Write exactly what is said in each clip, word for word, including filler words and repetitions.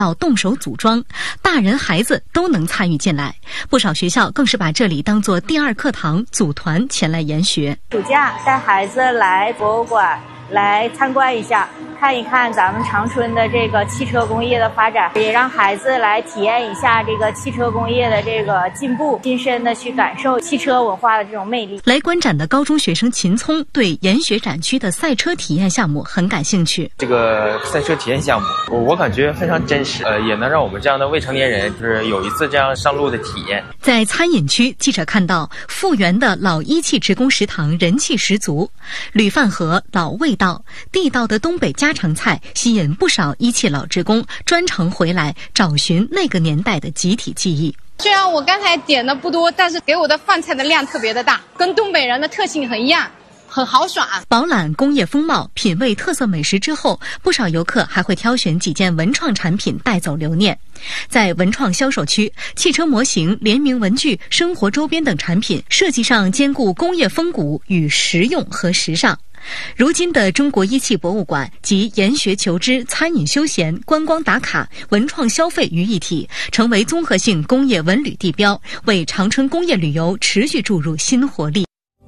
要动手组装，大人孩子都能参与进来。不少学校更是把这里当作第二课堂，组团前来研学。 暑假带孩子来博物馆来参观一下，看一看咱们长春的这个汽车工业的发展，也让孩子来体验一下这个汽车工业的这个进步，亲身的去感受汽车文化的这种魅力。 来观展的高中学生秦聪对研学展区的赛车体验项目很感兴趣。 这个赛车体验项目，我我感觉非常真实，呃，也能让我们这样的未成年人就是有一次这样上路的体验。 在餐饮区，记者看到复原的老一汽职工食堂人气十足，铝饭盒、老味道、地道的东北家常菜吸引不少一汽老职工专程回来找寻那个年代的集体记忆。 虽然我刚才点的不多，但是给我的饭菜的量特别的大，跟东北人的特性很一样，很豪爽。 饱览工业风貌，品味特色美食之后，不少游客还会挑选几件文创产品带走留念。在文创销售区，汽车模型、联名文具、生活周边等产品设计上兼顾工业风骨与实用和时尚。如今的中国一汽博物馆集研学求知、餐饮休闲、观光打卡、文创消费于一体，成为综合性工业文旅地标，为长春工业旅游持续注入新活力。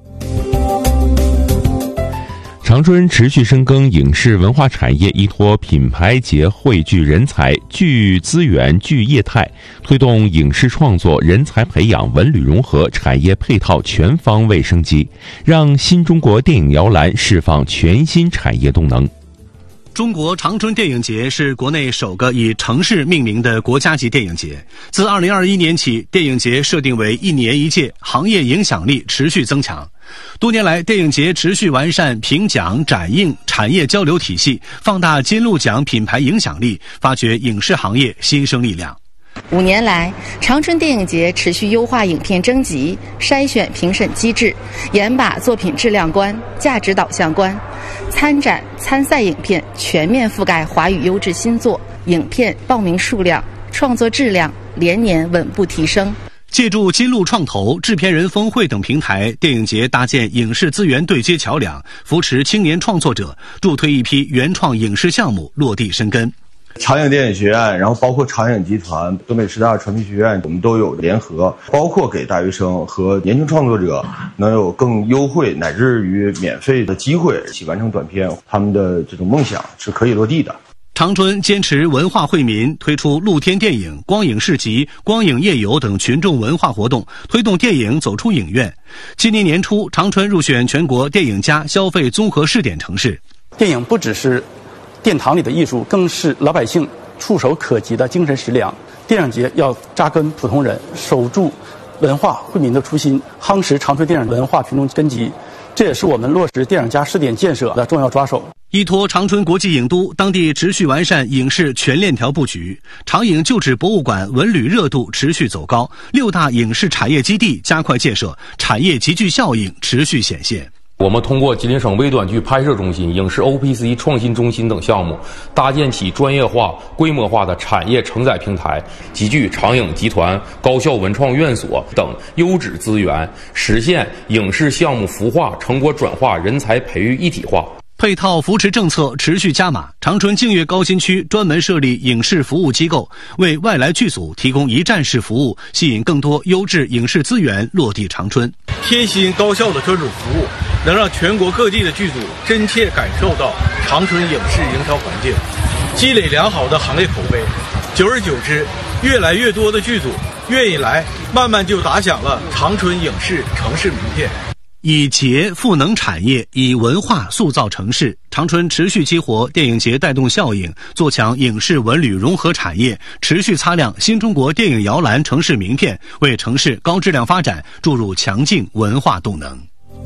长春持续深耕影视文化产业，依托品牌节汇聚人才、聚资源、聚业态，推动影视创作、人才培养、文旅融合、产业配套全方位升级，让新中国电影摇篮释放全新产业动能。 中国长春电影节是国内首个以城市命名的国家级电影节。自二零二一年起，电影节设定为一年一届，行业影响力持续增强。多年来，电影节持续完善评奖、展映、产业交流体系，放大金鹿奖品牌影响力，发掘影视行业新生力量。 五年来，长春电影节持续优化影片征集、筛选评审机制，严把作品质量关、价值导向关，参展参赛影片全面覆盖华语优质新作，影片报名数量、创作质量连年稳步提升。 借助金鹿创投、制片人峰会等平台，电影节搭建影视资源对接桥梁，扶持青年创作者，助推一批原创影视项目落地生根。 长影电影学院，然后包括长影集团、东北师大传媒学院，我们都有联合，包括给大学生和年轻创作者能有更优惠乃至于免费的机会，一起完成短片，他们的这种梦想是可以落地的。 长春坚持文化惠民，推出露天电影、光影市集、光影夜游等群众文化活动，推动电影走出影院。今年年初，长春入选全国电影加消费综合试点城市。 电影不只是殿堂里的艺术，更是老百姓触手可及的精神食粮。电影节要扎根普通人，守住文化惠民的初心，夯实长春电影文化群众根基，这也是我们落实电影加试点建设的重要抓手。 依托长春国际影都，当地持续完善影视全链条布局，长影旧址博物馆文旅热度持续走高，六大影视产业基地加快建设，产业集聚效应持续显现。 我们通过吉林省微短剧拍摄中心、影视 O P C 创新中心等项目，搭建起专业化、规模化的产业承载平台，集聚长影集团、高校文创院所等优质资源，实现影视项目孵化、成果转化、人才培育一体化。 配套扶持政策持续加码，长春净月高新区专门设立影视服务机构，为外来剧组提供一站式服务，吸引更多优质影视资源落地长春。 贴心高效的专属服务，能让全国各地的剧组真切感受到长春影视营销环境，积累良好的行业口碑。久而久之，越来越多的剧组愿意来，慢慢就打响了长春影视城市名片。 以节赋能产业，以文化塑造城市。长春持续激活电影节带动效应，做强影视文旅融合产业，持续擦亮新中国电影摇篮城市名片，为城市高质量发展注入强劲文化动能。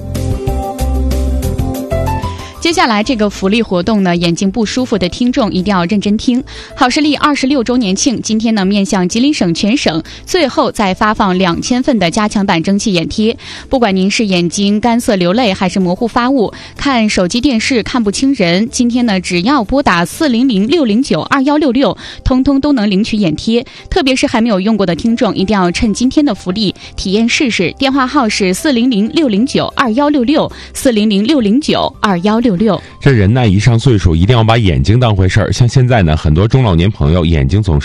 接下来这个福利活动呢，眼睛不舒服的听众一定要认真听。好视力二十六周年庆，今天呢面向吉林省全省，最后再发放两千份的加强版蒸汽眼贴。不管您是眼睛干涩流泪，还是模糊发物，看手机电视看不清人，今天呢只要拨打四零零六零九二幺六六，通通都能领取眼贴。特别是还没有用过的听众，一定要趁今天的福利体验试试。电话号是四零零六零九二幺六六，四零零六零九二幺六六。这人呢，一上岁数一定要把眼睛当回事儿。像现在呢，很多中老年朋友眼睛总是